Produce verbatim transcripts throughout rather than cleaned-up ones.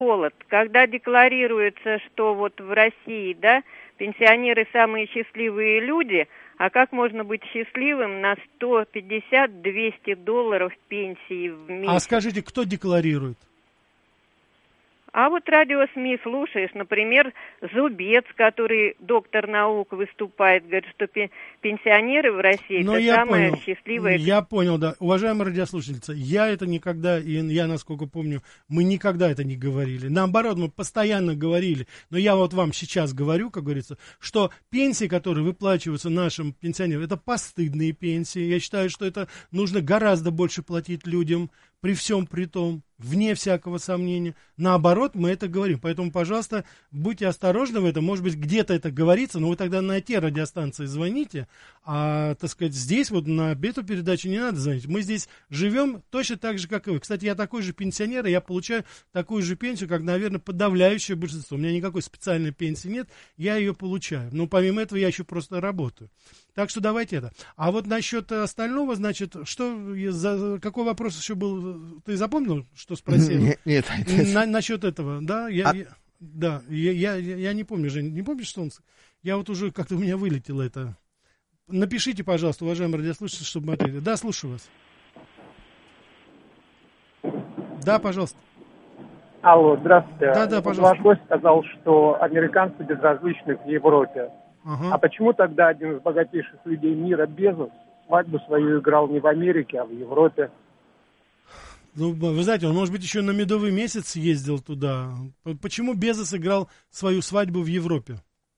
голод. Когда декларируется, что вот в России, да, пенсионеры самые счастливые люди, а как можно быть счастливым на сто пятьдесят - двести долларов пенсии в месяц? А скажите, кто декларирует? А вот радио СМИ слушаешь, например, Зубец, который доктор наук выступает, говорит, что пенсионеры в России Но это я самая понял. счастливая... Я понял, да. Уважаемая радиослушательница, я это никогда, и я, насколько помню, мы никогда это не говорили. Наоборот, мы постоянно говорили, но я вот вам сейчас говорю, как говорится, что пенсии, которые выплачиваются нашим пенсионерам, это постыдные пенсии. Я считаю, что это нужно гораздо больше платить людям, при всем при том, вне всякого сомнения. Наоборот, мы это говорим. Поэтому, пожалуйста, будьте осторожны в этом. Может быть, где-то это говорится, но вы тогда на те радиостанции звоните, а, так сказать, здесь вот на эту передачу не надо звонить. Мы здесь живем точно так же, как и вы. Кстати, я такой же пенсионер, и я получаю такую же пенсию, как, наверное, подавляющее большинство. У меня никакой специальной пенсии нет, я ее получаю. Но помимо этого я еще просто работаю. Так что давайте это. А вот насчет остального, значит, что, за, какой вопрос еще был? Ты запомнил, что спросил? Нет, нет. На, насчет этого, да? Я, а... я, да, я, я, я не помню, Жень, не помнишь, что он... Я вот уже как-то у меня вылетело это. Напишите, пожалуйста, уважаемые радиослушатели, чтобы мы ответили. Да, слушаю вас. Да, пожалуйста. Алло, здравствуйте. Да, да, вот пожалуйста. ваш гость сказал, что американцы безразличны к Европе. Ага. А почему тогда один из богатейших людей мира, Безос, свадьбу свою играл не в Америке, а в Европе? Ну, вы знаете, он, может быть, еще на медовый месяц ездил туда. Почему Безос играл свою свадьбу в Европе?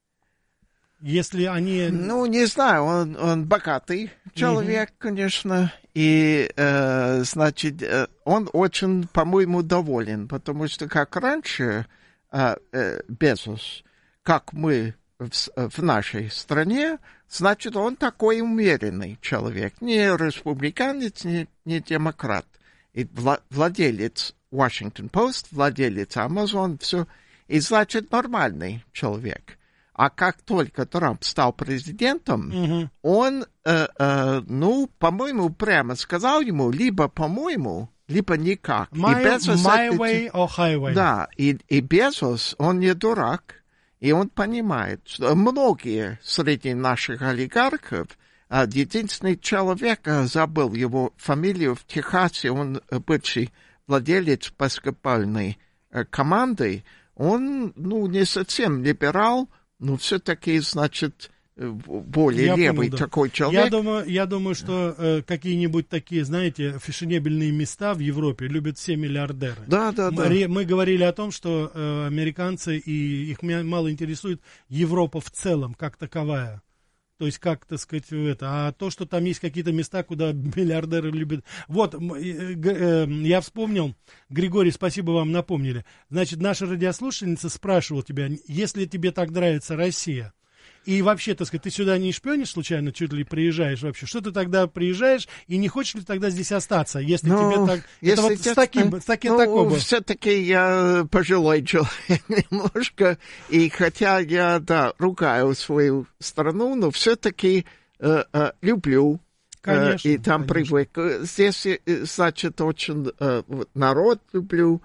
Если они... Ну, не знаю, он, он богатый человек, mm-hmm. конечно, и, э, значит, э, он очень, по-моему, доволен, потому что как раньше э, э, Безос, как мы в, в нашей стране, значит, он такой умеренный человек, не республиканец, не, не демократ, и вла- владелец Washington Post, владелец Amazon, все, и, значит, нормальный человек. А как только Трамп стал президентом, uh-huh. он, э, э, ну, по-моему, прямо сказал ему, либо по-моему, либо никак. My, и Безос, my это, way or highway. Да, и, и Безос, он не дурак, и он понимает, что многие среди наших олигархов, э, единственный человек, э, забыл его фамилию в Техасе, он э, бывший владелец баскетбольной э, команды, он, ну, не совсем либерал, ну, все-таки, значит, более я левый понял, да. такой человек. Я думаю, я думаю что э, какие-нибудь такие, знаете, фешенебельные места в Европе любят все миллиардеры. Да, да, да. Мы, мы говорили о том, что э, американцы, и их мало интересует Европа в целом, как таковая. То есть, как, так сказать, это. А то, что там есть какие-то места, куда миллиардеры любят... Вот, э, э, я вспомнил, Григорий, спасибо вам, напомнили. Значит, наша радиослушательница спрашивала тебя, если тебе так нравится Россия, и вообще, так сказать, ты сюда не шпионишь случайно, чуть ли приезжаешь вообще, что ты тогда приезжаешь, и не хочешь ли тогда здесь остаться, если ну, тебе так... Если это вот честно, с таким, с таким ну, такого. Все-таки я пожилой человек немножко, и хотя я, да, ругаю свою страну, но все-таки э, э, люблю. Конечно, и там конечно. привык. Здесь, значит, очень э, народ люблю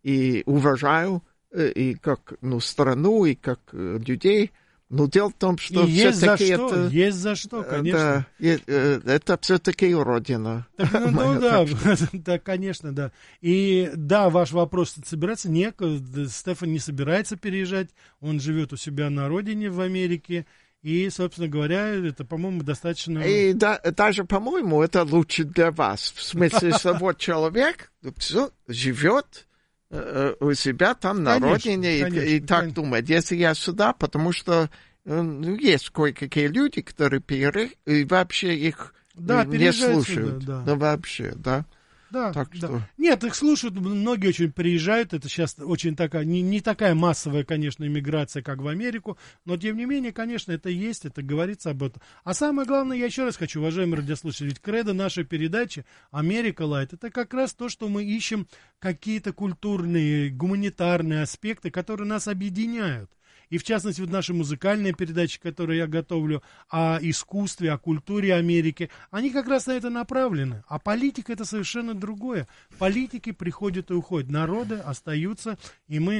и уважаю, э, и как, ну, страну, и как э, людей. Но дело в том, что есть все-таки за что, это... есть за что, конечно. Да, это все-таки родина. Так, ну, ну да, да, конечно, да. И да, ваш вопрос собирается некуда. Стефан не собирается переезжать, он живет у себя на родине в Америке. И, собственно говоря, это, по-моему, достаточно... И да, даже, по-моему, это лучше для вас. В смысле, что вот человек живет... у себя там на конечно, родине и, конечно, и так конечно. думать. Если я сюда, потому что ну, есть кое-какие люди, которые переехали, и вообще их да, не слушают. Сюда, да. Да, вообще, да. Да, так да. Что... Нет, их слушают, многие очень приезжают, это сейчас очень такая, не, не такая массовая, конечно, иммиграция, как в Америку, но, тем не менее, конечно, это есть, это говорится об этом. А самое главное, я еще раз хочу, уважаемые радиослушатели, ведь кредо нашей передачи «Америка Лайт» — это как раз то, что мы ищем какие-то культурные, гуманитарные аспекты, которые нас объединяют. и в частности вот наши музыкальные передачи, которые я готовлю, о искусстве, о культуре Америки, они как раз на это направлены. А политика — это совершенно другое. Политики приходят и уходят, народы остаются, и мы